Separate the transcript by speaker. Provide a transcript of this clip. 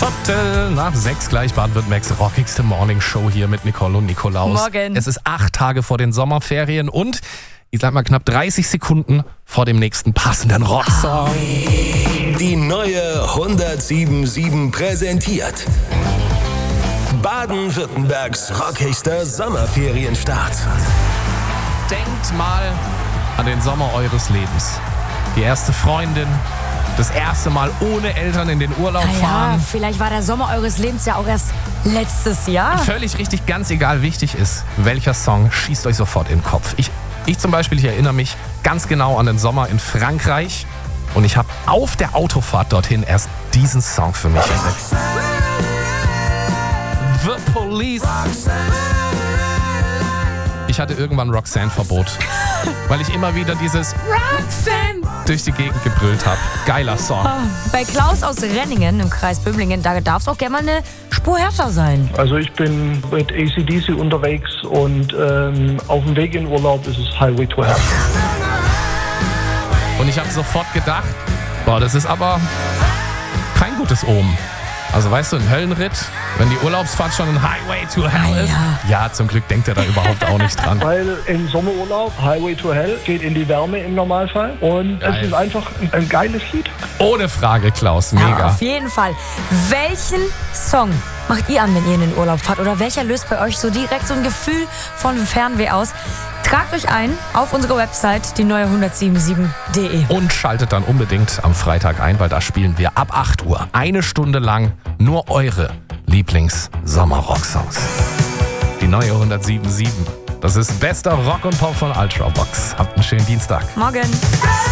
Speaker 1: 5:15 gleich Baden-Württembergs rockigste Morning Show hier mit Nicole und Nikolaus.
Speaker 2: Morgen.
Speaker 1: Es ist 8 Tage vor den Sommerferien und ich sag mal knapp 30 Sekunden vor dem nächsten passenden Rocksong.
Speaker 3: Die neue 107.7 präsentiert Baden-Württembergs rockigster Sommerferienstart.
Speaker 1: Denkt mal an den Sommer eures Lebens. Die erste Freundin, das erste Mal ohne Eltern in den Urlaub
Speaker 2: Ja,
Speaker 1: fahren.
Speaker 2: vielleicht war der Sommer eures Lebens ja auch erst letztes Jahr.
Speaker 1: Völlig richtig, ganz egal, wichtig ist, welcher Song schießt euch sofort in den Kopf. Ich zum Beispiel, ich erinnere mich ganz genau an den Sommer in Frankreich und ich habe auf der Autofahrt dorthin erst diesen Song für mich entdeckt. The Police. Ich hatte irgendwann Roxanne-Verbot, weil ich immer wieder dieses
Speaker 2: Roxanne!
Speaker 1: durch die Gegend gebrüllt habe. Geiler Song.
Speaker 2: Bei Klaus aus Renningen im Kreis Böblingen, da darf es auch gerne mal eine Spur härter sein.
Speaker 4: Also ich bin mit AC/DC unterwegs und auf dem Weg in Urlaub ist es Highway to Hell.
Speaker 1: Und ich habe sofort gedacht, boah, das ist aber kein gutes Omen. Also weißt du, ein Höllenritt, wenn die Urlaubsfahrt schon ein Highway to Hell ist. Ja, zum Glück denkt er da überhaupt auch nicht dran.
Speaker 4: Weil im Sommerurlaub Highway to Hell geht in die Wärme im Normalfall und
Speaker 1: Geil.
Speaker 4: es ist einfach ein geiles Lied.
Speaker 1: Ohne Frage, Klaus,
Speaker 2: Ja,
Speaker 1: mega.
Speaker 2: auf jeden Fall. Welchen Song macht ihr an, wenn ihr in den Urlaub fahrt? Oder welcher löst bei euch so direkt so ein Gefühl von Fernweh aus? Tragt euch ein auf unsere Website, die neue 107.7.de.
Speaker 1: Und schaltet dann unbedingt am Freitag ein, weil da spielen wir ab 8 Uhr 1 Stunde lang nur eure Lieblings-Sommer-Rock-Songs. Die neue 107.7. Das ist bester Rock und Pop von Ultravox. Habt einen schönen Dienstag.
Speaker 2: Morgen.